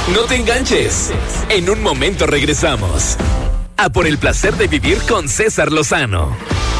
No te enganches. En un momento regresamos. A por el placer de vivir con César Lozano.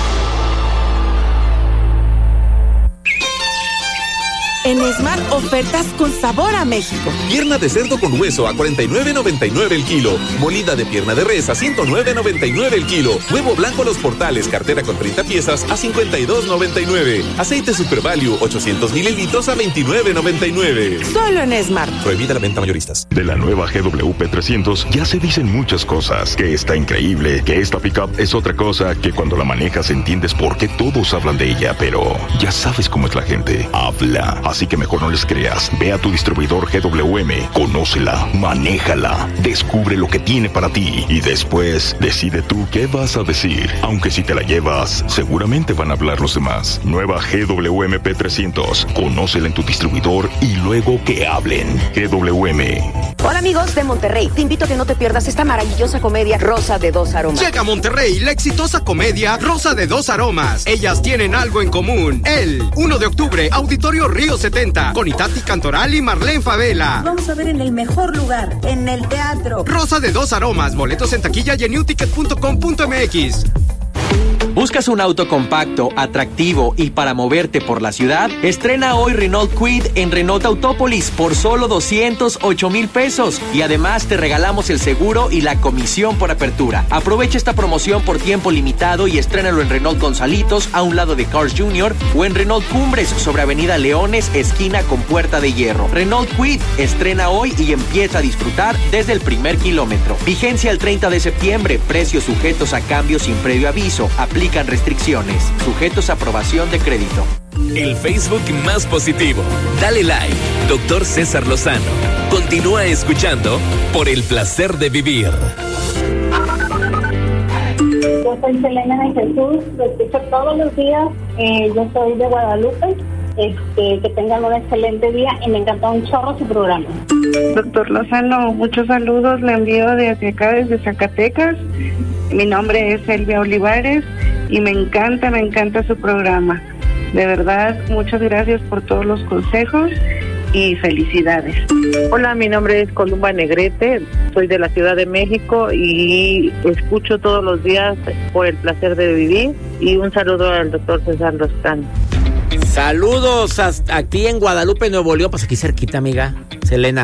En Smart, ofertas con sabor a México. Pierna de cerdo con hueso a $49.99 el kilo. Molida de pierna de res a $109.99 el kilo. Huevo blanco Los Portales, cartera con 30 piezas a $52.99. Aceite Super Value 800 mililitros a $29.99. Solo en Smart. Prohibida la venta mayoristas. De la nueva GWP 300 ya se dicen muchas cosas. Que está increíble, que esta pickup es otra cosa, que cuando la manejas entiendes por qué todos hablan de ella, pero ya sabes cómo es la gente. Habla. Así que mejor no les creas. Ve a tu distribuidor GWM, conócela, manéjala, descubre lo que tiene para ti y después decide tú qué vas a decir. Aunque si te la llevas, seguramente van a hablar los demás. Nueva GWM P300. Conócela en tu distribuidor y luego que hablen. GWM. Hola amigos de Monterrey, te invito a que no te pierdas esta maravillosa comedia Rosa de Dos Aromas. Llega a Monterrey la exitosa comedia Rosa de Dos Aromas. Ellas tienen algo en común. El 1 de octubre, Auditorio Río 70, con Itati Cantoral y Marlene Favela. Vamos a ver en el mejor lugar, en el teatro. Rosa de Dos Aromas, boletos en taquilla y en newticket.com.mx. ¿Buscas un auto compacto, atractivo y para moverte por la ciudad? Estrena hoy Renault Kwid en Renault Autópolis por solo 208,000 pesos. Y además te regalamos el seguro y la comisión por apertura. Aprovecha esta promoción por tiempo limitado y estrénalo en Renault Gonzalitos, a un lado de Cars Jr. o en Renault Cumbres, sobre Avenida Leones, esquina con Puerta de Hierro. Renault Kwid estrena hoy y empieza a disfrutar desde el primer kilómetro. Vigencia el 30 de septiembre. Precios sujetos a cambio sin previo aviso. Aplican restricciones. Sujetos a aprobación de crédito. El Facebook más positivo. Dale like. Dr. César Lozano. Continúa escuchando por el placer de vivir. Yo soy Selena de Jesús. Lo escucho todos los días. Yo soy de Guadalupe. Que tengan un excelente día y me encantó un chorro su programa. Doctor Lozano, muchos saludos le envío desde acá, desde Zacatecas. Mi nombre es Elvia Olivares y me encanta su programa. De verdad, muchas gracias por todos los consejos y felicidades. Hola, mi nombre es Columba Negrete, soy de la Ciudad de México y escucho todos los días por el placer de vivir. Y un saludo al doctor César Lozano. Saludos aquí en Guadalupe, Nuevo León. Pues aquí cerquita, amiga Selena.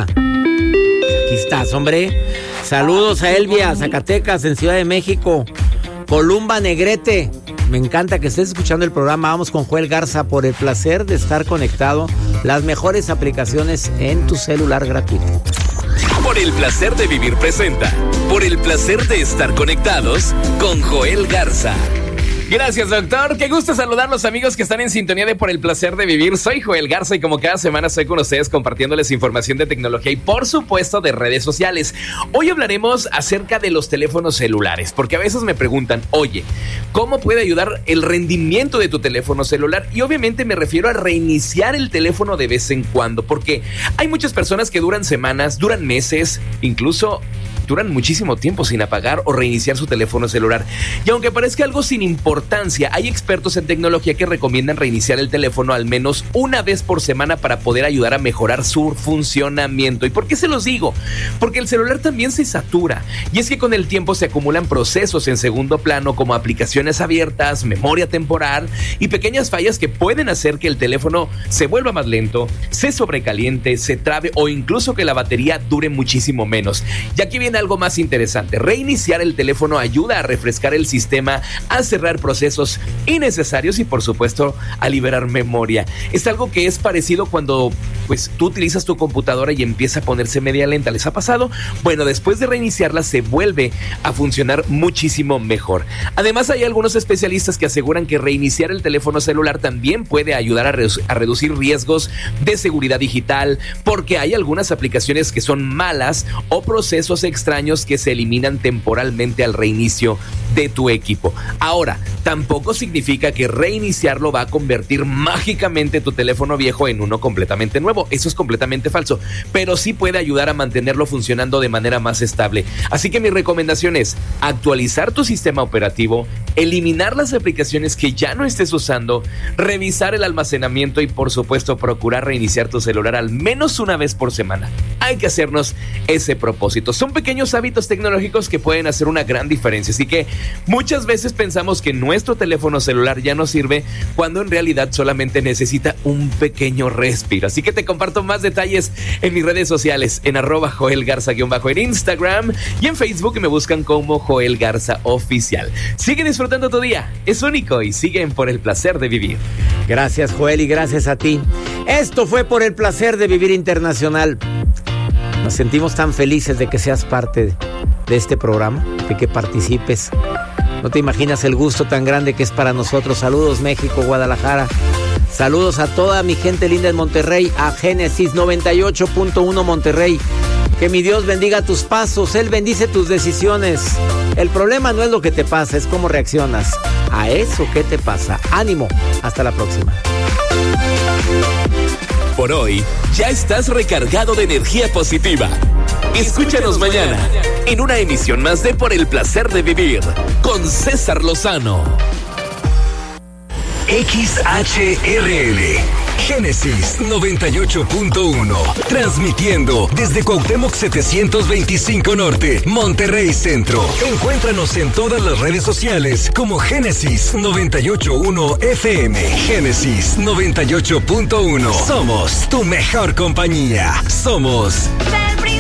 Aquí estás, hombre. Saludos a Elvia, Zacatecas, en Ciudad de México. Columba Negrete. Me encanta que estés escuchando el programa. Vamos con Joel Garza por el placer de estar conectado. Las mejores aplicaciones en tu celular gratuito. Por el placer de vivir presenta. Por el placer de estar conectados con Joel Garza. Gracias, doctor. Qué gusto saludar a los amigos que están en sintonía de Por el placer de vivir. Soy Joel Garza y como cada semana estoy con ustedes compartiéndoles información de tecnología y por supuesto de redes sociales. Hoy hablaremos acerca de los teléfonos celulares, porque a veces me preguntan, oye, ¿cómo puede ayudar el rendimiento de tu teléfono celular? Y obviamente me refiero a reiniciar el teléfono de vez en cuando, porque hay muchas personas que duran semanas, duran meses, incluso duran muchísimo tiempo sin apagar o reiniciar su teléfono celular. Y aunque parezca algo sin importancia, hay expertos en tecnología que recomiendan reiniciar el teléfono al menos una vez por semana para poder ayudar a mejorar su funcionamiento. ¿Y por qué se los digo? Porque el celular también se satura. Y es que con el tiempo se acumulan procesos en segundo plano como aplicaciones abiertas, memoria temporal y pequeñas fallas que pueden hacer que el teléfono se vuelva más lento, se sobrecaliente, se trabe o incluso que la batería dure muchísimo menos. Y aquí viene algo más interesante. Reiniciar el teléfono ayuda a refrescar el sistema, a cerrar procesos innecesarios y por supuesto a liberar memoria. Es algo que es parecido cuando pues tú utilizas tu computadora y empieza a ponerse media lenta. ¿Les ha pasado? Bueno, después de reiniciarla se vuelve a funcionar muchísimo mejor. Además, hay algunos especialistas que aseguran que reiniciar el teléfono celular también puede ayudar a reducir riesgos de seguridad digital, porque hay algunas aplicaciones que son malas o procesos extraños que se eliminan temporalmente al reinicio de tu equipo. Ahora, tampoco significa que reiniciarlo va a convertir mágicamente tu teléfono viejo en uno completamente nuevo. Eso es completamente falso, pero sí puede ayudar a mantenerlo funcionando de manera más estable. Así que mi recomendación es actualizar tu sistema operativo, eliminar las aplicaciones que ya no estés usando, revisar el almacenamiento y por supuesto procurar reiniciar tu celular al menos una vez por semana. hay que hacernos ese propósito. Son pequeños hábitos tecnológicos que pueden hacer una gran diferencia. Así que muchas veces pensamos que nuestro teléfono celular ya no sirve cuando en realidad solamente necesita un pequeño respiro. Así que te comparto más detalles en mis redes sociales, en @JoelGarza- en Instagram y en Facebook me buscan como Joel Garza Oficial. Sigue disfrutando tu día, es único y siguen por el placer de vivir. Gracias, Joel, y gracias a ti. Esto fue Por el Placer de Vivir Internacional. Nos sentimos tan felices de que seas parte de este programa, de que participes. No te imaginas el gusto tan grande que es para nosotros. Saludos, México, Guadalajara. Saludos a toda mi gente linda en Monterrey, a Génesis 98.1 Monterrey. Que mi Dios bendiga tus pasos, Él bendice tus decisiones. El problema no es lo que te pasa, es cómo reaccionas a eso que te pasa. Ánimo, hasta la próxima. Por hoy, ya estás recargado de energía positiva. Escúchanos mañana en una emisión más de Por el Placer de Vivir con César Lozano. XHRL Génesis 98.1, transmitiendo desde Cuauhtémoc 725 Norte, Monterrey Centro. Encuéntranos en todas las redes sociales como Génesis 98.1 FM. Génesis 98.1. Somos tu mejor compañía. Somos